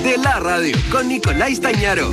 de la radio con Nicolás Stañaro.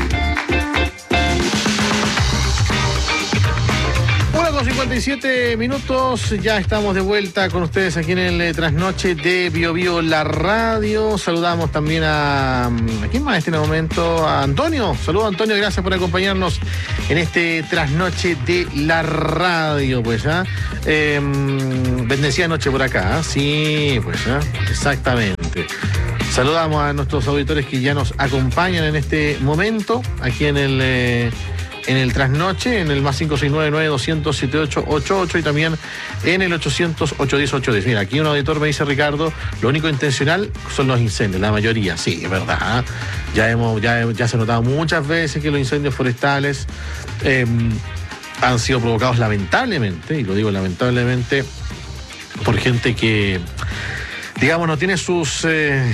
1:57, ya estamos de vuelta con ustedes aquí en el Trasnoche de BioBio La Radio. Saludamos también a ¿quién más en este momento? A Antonio. Saludos, Antonio, gracias por acompañarnos en este Trasnoche de la Radio. Pues bendecida noche por acá, sí, pues exactamente. Saludamos a nuestros auditores que ya nos acompañan en este momento aquí en el Trasnoche, en el más 569-9200-7888 y también en el 800-810-810. Mira, aquí un auditor me dice, Ricardo, lo único intencional son los incendios, la mayoría, sí, es verdad. Ya se ha notado muchas veces que los incendios forestales han sido provocados lamentablemente, y lo digo lamentablemente, por gente que, digamos, no tiene sus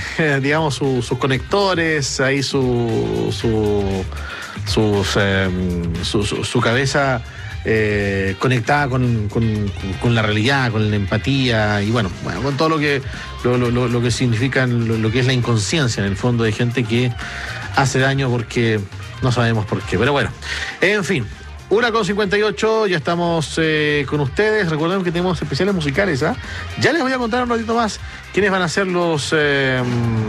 conectores, ahí su cabeza conectada con la realidad, con la empatía y bueno, con todo lo que significa lo que es la inconsciencia en el fondo de gente que hace daño porque no sabemos por qué. Pero bueno, en fin. 1:58, ya estamos con ustedes. Recuerden que tenemos especiales musicales, Ya les voy a contar un ratito más quiénes van a ser los que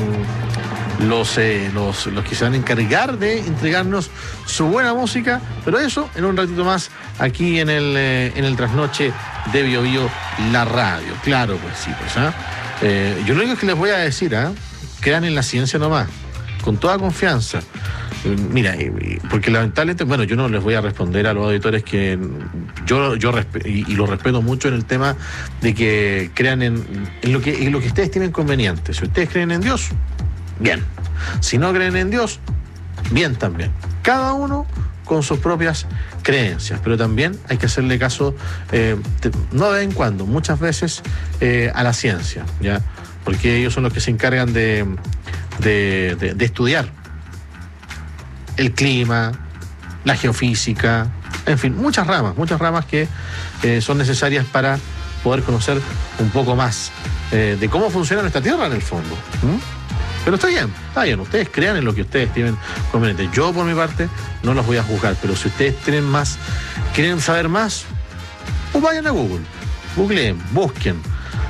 se van a encargar de entregarnos su buena música, pero eso en un ratito más aquí en el Trasnoche de BioBio La Radio. Claro, pues sí, pues yo lo único que les voy a decir, crean en la ciencia nomás, con toda confianza. Mira, porque lamentablemente, bueno, yo no les voy a responder a los auditores que yo lo respeto mucho en el tema de que crean en lo que ustedes tienen conveniente. Si ustedes creen en Dios, bien. Si no creen en Dios, bien también. Cada uno con sus propias creencias, pero también hay que hacerle caso, no de vez en cuando, muchas veces a la ciencia, ¿ya? Porque ellos son los que se encargan de estudiar el clima, la geofísica, en fin, muchas ramas que son necesarias para poder conocer un poco más de cómo funciona nuestra Tierra en el fondo. Pero está bien, ustedes crean en lo que ustedes tienen conveniente. Yo, por mi parte, no los voy a juzgar, pero si ustedes quieren saber más, pues vayan a Google, googleen, busquen,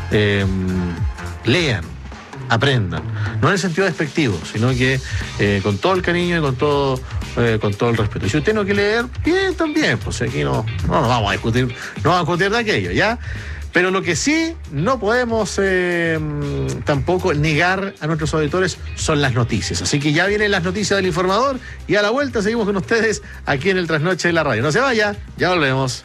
lean, aprendan. No en el sentido despectivo, sino que con todo el cariño y con todo el respeto. Y si usted no quiere leer, bien también, pues aquí no nos vamos a discutir de aquello, ¿ya? Pero lo que sí no podemos tampoco negar a nuestros auditores son las noticias. Así que ya vienen las noticias del Informador y a la vuelta seguimos con ustedes aquí en el Trasnoche de la Radio. No se vaya, ya volvemos.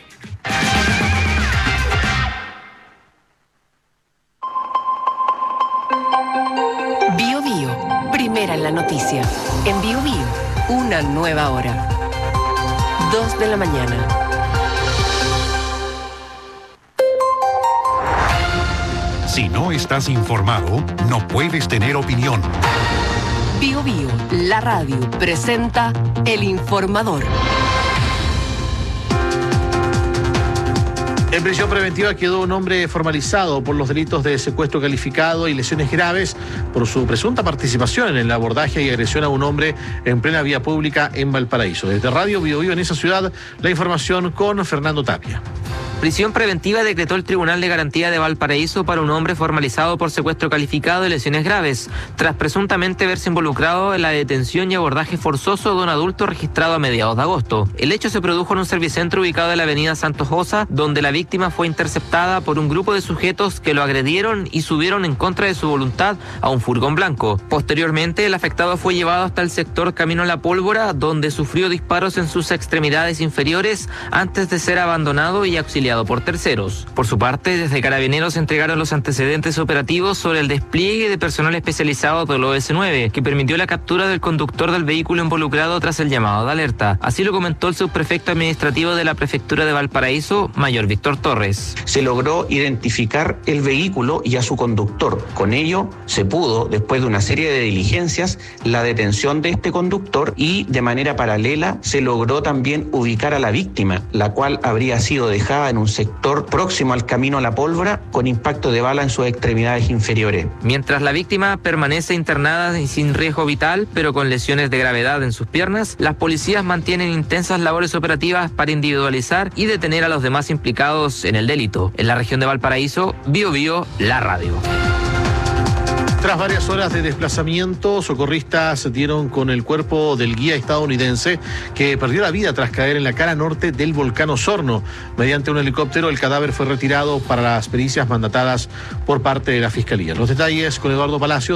BioBio, primera en la noticia. En BioBio, una nueva hora. 2 de la mañana. Si no estás informado, no puedes tener opinión. BioBio, la radio, presenta El Informador. En prisión preventiva quedó un hombre formalizado por los delitos de secuestro calificado y lesiones graves por su presunta participación en el abordaje y agresión a un hombre en plena vía pública en Valparaíso. Desde Radio BioBio en esa ciudad, la información con Fernando Tapia. Prisión preventiva decretó el Tribunal de Garantía de Valparaíso para un hombre formalizado por secuestro calificado y lesiones graves, tras presuntamente verse involucrado en la detención y abordaje forzoso de un adulto registrado a mediados de agosto. El hecho se produjo en un servicentro ubicado en la avenida Santos Osa, donde la víctima fue interceptada por un grupo de sujetos que lo agredieron y subieron en contra de su voluntad a un furgón blanco. Posteriormente, el afectado fue llevado hasta el sector Camino a la Pólvora, donde sufrió disparos en sus extremidades inferiores antes de ser abandonado y auxiliado por terceros. Por su parte, desde Carabineros entregaron los antecedentes operativos sobre el despliegue de personal especializado del OS9, que permitió la captura del conductor del vehículo involucrado tras el llamado de alerta. Así lo comentó el subprefecto administrativo de la Prefectura de Valparaíso, Mayor Víctor Torres. Se logró identificar el vehículo y a su conductor. Con ello, se pudo, después de una serie de diligencias, la detención de este conductor y, de manera paralela, se logró también ubicar a la víctima, la cual habría sido dejada en un sector próximo al camino a La Pólvora con impacto de bala en sus extremidades inferiores. Mientras la víctima permanece internada y sin riesgo vital, pero con lesiones de gravedad en sus piernas, las policías mantienen intensas labores operativas para individualizar y detener a los demás implicados en el delito. En la región de Valparaíso, BioBio, la radio. Tras varias horas de desplazamiento, socorristas dieron con el cuerpo del guía estadounidense que perdió la vida tras caer en la cara norte del volcán Osorno. Mediante un helicóptero, el cadáver fue retirado para las pericias mandatadas por parte de la Fiscalía. Los detalles con Eduardo Palacios.